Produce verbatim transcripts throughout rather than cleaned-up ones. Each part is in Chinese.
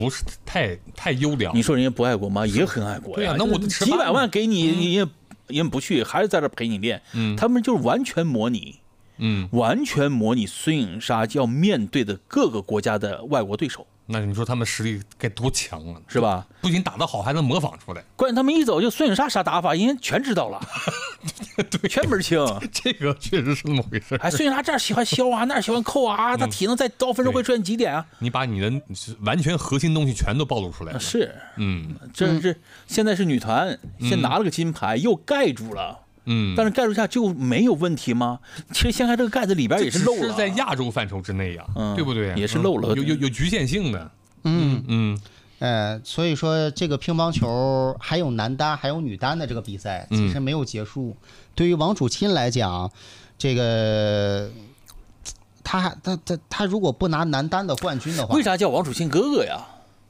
不是太太优良。 你说人家不爱国吗？也很爱国呀。 对呀、啊，那我几百万给你，人家人不去，还是在这陪你练。 嗯， 他们就是完全模拟， 嗯， 完全模拟孙颖莎要面对的各个国家的外国对手。 那你说他们实力该多强啊， 是吧？ 不仅打得好，还能模仿出来。 关键他们一走就孙颖莎啥打法，人家全知道了， 对， 全门清。 这个确实是那么回事。 哎，孙颖莎这儿喜欢削啊，那儿喜欢扣啊，他体能在高分钟会出现几点啊？ 你把你的完全核心东西全都暴露出来了。 是， 嗯， 这是现在是女团，先拿了个金牌，又盖住了。 嗯， 但是盖住下就没有问题吗？其实掀开这个盖子里边也是漏了， 是在亚洲范畴之内呀、啊， 嗯、 对不对？ 也是漏了， 嗯、有有有局限性的。 嗯嗯， 呃，所以说这个乒乓球还有男单还有女单的这个比赛其实没有结束。嗯、对于王楚钦来讲，这个他他他他如果不拿男单的冠军的话， 为啥叫王楚钦哥哥呀？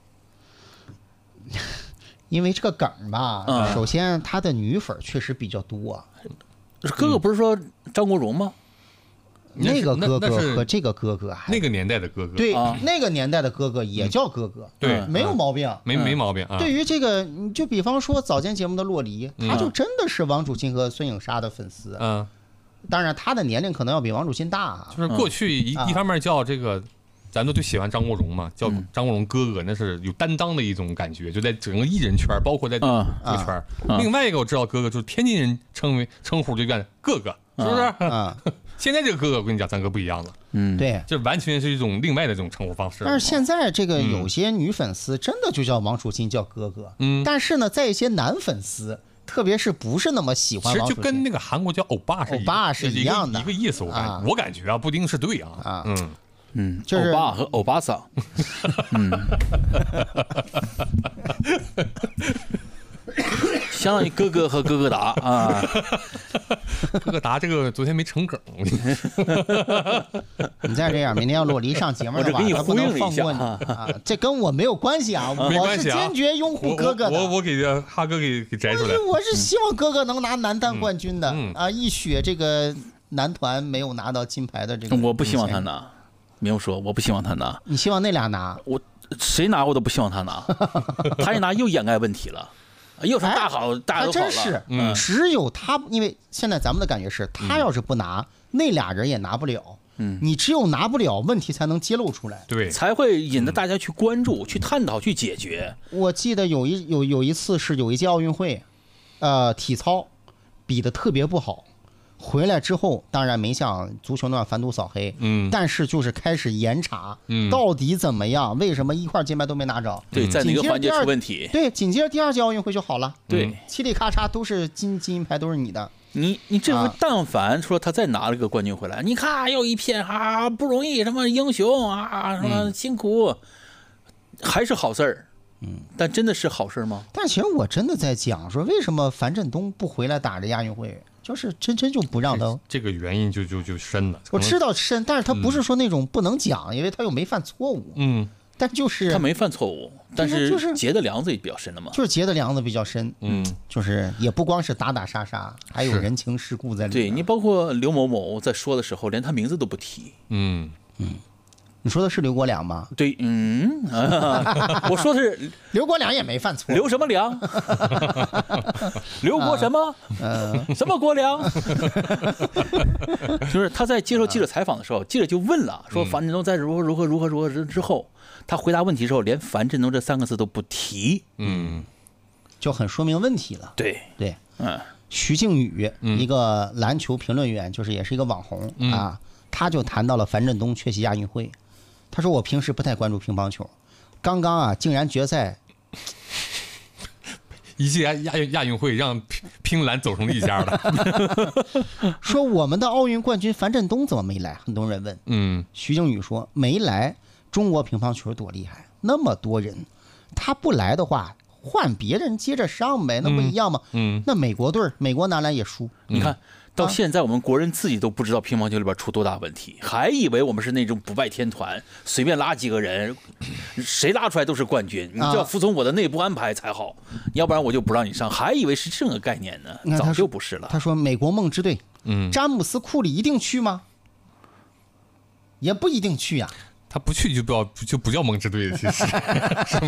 因为这个梗吧， 嗯、 首先他的女粉确实比较多、啊。 哥哥不是说张国荣吗？ 那个哥哥和这个哥哥还那个年代的哥哥， 对、啊、那个年代的哥哥也叫哥哥， 对、 嗯，没有毛病， 没没毛病啊。 对于这个，你就比方说早间节目的洛黎，他就真的是王楚钦和孙颖莎的粉丝， 嗯， 当然他的年龄可能要比王楚钦大啊。 就是过去一、 嗯、 一方面叫这个。咱都最喜欢张国荣嘛，叫张国荣哥哥，那是有担当的一种感觉，就在整个艺人圈，包括在这个圈。 啊啊、另外一个我知道哥哥，就是天津人称为称呼就叫哥哥，是不是？ 啊， 现在这个哥哥，我跟你讲，咱哥不一样了。 嗯， 对， 这完全是一种另外的这种称呼方式。 但是现在这个有些女粉丝真的就叫王楚钦叫哥哥，嗯，但是呢，在一些男粉丝。特别是不是那么喜欢王楚钦， 其实就跟那个韩国叫欧巴是欧巴是一样的一个意思。我感、 啊、 我感觉啊，不一定是对啊。 啊嗯嗯， 就是欧巴和欧巴桑。嗯，相当于哥哥和哥哥达啊。 哥哥达这个昨天没成梗。 你再这样，明天要洛黎上节目的话， 我给你他不能放过你啊！ 这跟我没有关系啊，我是坚决拥护哥哥的。 我我我给哈哥给给摘出来。 我是希望哥哥能拿男单冠军的、 嗯嗯、 啊！一雪这个男团没有拿到金牌的这个， 我不希望他拿。没有说，我不希望他拿。 你希望那俩拿？ 我谁拿我都不希望他拿。他一拿又掩盖问题了，又说大好、哎、大都好了。 真是， 嗯， 只有他，因为现在咱们的感觉是他要是不拿，嗯、那俩人也拿不了。 嗯， 你只有拿不了，问题才能揭露出来， 对， 才会引得大家去关注、嗯、去探讨、去解决。 我记得有一有有一次是有一届奥运会，呃，体操比的特别不好。回来之后，当然没像足球那样反赌扫黑， 嗯， 但是就是开始严查， 嗯， 到底怎么样？为什么一块金牌都没拿着？ 对，在哪个环节出问题？ 对，紧接着第二届奥运会就好了， 对， 嘁里咔嚓都是金金银牌，都是你的。 你你这回但凡说他再拿了个冠军回来，啊、你看又一片啊不容易，什么英雄啊，什么辛苦，嗯、还是好事儿。嗯，但真的是好事吗？ 但其实我真的在讲说，为什么樊振东不回来打这亚运会？就是真真就不让他， 这个原因就就就深了。 我知道深，但是他不是说那种不能讲，嗯、因为他又没犯错误。 嗯， 但就是他没犯错误，但是结的梁子也比较深了嘛。 就是结的梁子比较深。 嗯， 就是也不光是打打杀杀，还有人情世故在里面。 对你包括刘某某在说的时候，连他名字都不提。 嗯嗯。你说的是刘国梁吗？ 对，嗯，啊、我说的是刘国梁也没犯错。 刘什么梁？刘国什么？ 呃， 什么国梁？就是他在接受记者采访的时候，记者就问了，说樊振东在如何如何如何如何之后，他回答问题的时候，连樊振东这三个字都不提， 嗯， 就很说明问题了。 对对， 嗯， 徐静宇，一个篮球评论员，就是也是一个网红、嗯、啊，他就谈到了樊振东缺席亚运会。他说我平时不太关注乒乓球，刚刚啊竟然决赛， 一届亚亚亚运会让乒乒篮走成了一家了。 说我们的奥运冠军樊振东怎么没来？很多人问。 嗯， 徐静宇说没来，中国乒乓球多厉害，那么多人，他不来的话，换别人接着上呗，那不一样吗？ 嗯，嗯那美国队美国男篮也输， 你看。到现在，我们国人自己都不知道乒乓球里边出多大问题，还以为我们是那种不败天团，随便拉几个人，谁拉出来都是冠军。你就要服从我的内部安排才好，要不然我就不让你上。还以为是这个概念呢，早就不是了。 他说：“美国梦之队， 嗯， 詹姆斯·库里一定去吗？也不一定去呀、啊。 他不去就不要就不叫梦之队了，其实是吗？